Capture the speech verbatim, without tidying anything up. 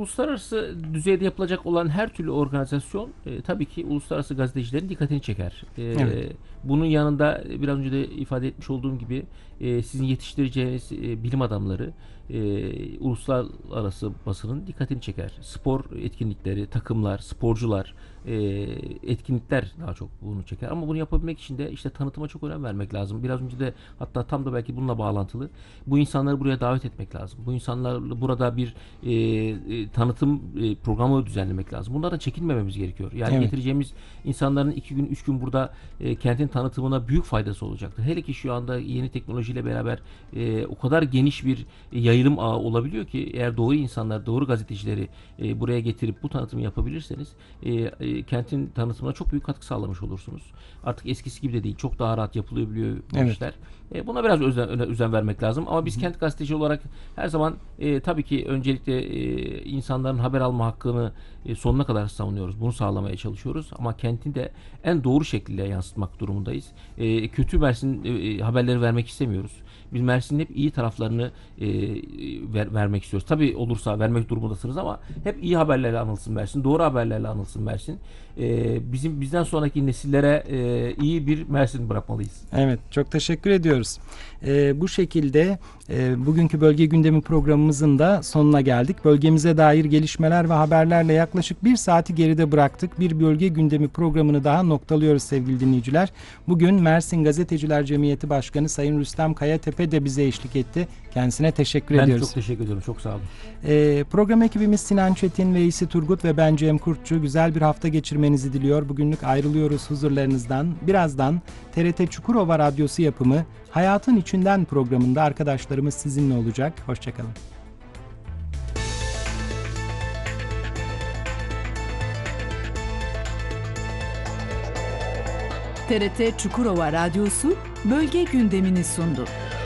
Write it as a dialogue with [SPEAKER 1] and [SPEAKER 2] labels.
[SPEAKER 1] uluslararası düzeyde yapılacak olan her türlü organizasyon e, tabii ki uluslararası gazetecilerin dikkatini çeker. E,
[SPEAKER 2] Evet.
[SPEAKER 1] Bunun yanında biraz önce de ifade etmiş olduğum gibi e, sizin yetiştireceğiniz e, bilim adamları e, uluslararası basının dikkatini çeker. Spor etkinlikleri, takımlar, sporcular, e, etkinlikler daha çok bunu çeker. Ama bunu yapabilmek için de işte tanıtıma çok önem vermek lazım. Biraz önce de, hatta tam da belki bununla bağlantılı, bu insanları buraya davet etmek lazım. Bu insanlarla burada bir e, e, tanıtım e, programı düzenlemek lazım. Bunlardan çekinmememiz gerekiyor. Yani
[SPEAKER 2] Evet.
[SPEAKER 1] getireceğimiz insanların iki gün, üç gün burada e, kentin tanıtımına büyük faydası olacaktır. Hele ki şu anda yeni teknolojiyle beraber e, o kadar geniş bir e, yayılım ağı olabiliyor ki, eğer doğru insanlar, doğru gazetecileri e, buraya getirip bu tanıtımı yapabilirseniz e, e, kentin tanıtımına çok büyük katkı sağlamış olursunuz. Artık eskisi gibi de değil. Çok daha rahat yapılabiliyor bu
[SPEAKER 2] Evet.
[SPEAKER 1] işler. E, buna biraz özen, öne- özen vermek lazım. Ama biz
[SPEAKER 2] Hı hı.
[SPEAKER 1] kent gazeteci olarak her zaman e, tabii ki öncelikle e, insanların haber alma hakkını e, sonuna kadar savunuyoruz. Bunu sağlamaya çalışıyoruz. Ama kentin de en doğru şekilde yansıtmak durumundayız. E, kötü Mersin e, haberleri vermek istemiyoruz. Biz Mersin'in hep iyi taraflarını e, ver, vermek istiyoruz. Tabii olursa vermek durumundasınız ama hep iyi haberlerle anılsın Mersin. Doğru haberlerle anılsın Mersin. E, bizim bizden sonraki nesillere e, iyi bir Mersin bırakmalıyız.
[SPEAKER 2] Evet, çok teşekkür ediyoruz. Ee, bu şekilde e, bugünkü Bölge Gündemi programımızın da sonuna geldik. Bölgemize dair gelişmeler ve haberlerle yaklaşık bir saati geride bıraktık. Bir Bölge Gündemi programını daha noktalıyoruz sevgili dinleyiciler. Bugün Mersin Gazeteciler Cemiyeti Başkanı Sayın Rüstem Kayatepe de bize eşlik etti. Kendisine teşekkür
[SPEAKER 1] Ben
[SPEAKER 2] ediyoruz.
[SPEAKER 1] çok teşekkür ediyorum. Çok sağ olun.
[SPEAKER 2] Ee, program ekibimiz Sinan Çetin, Veysi Turgut ve ben Cem Kurtçu. Güzel bir hafta geçirmenizi diliyor. Bugünlük ayrılıyoruz huzurlarınızdan. Birazdan T R T Çukurova Radyosu yapımı Hayatın İçinden programında arkadaşlarımız sizinle olacak. Hoşçakalın.
[SPEAKER 3] T R T Çukurova Radyosu bölge gündemini sundu.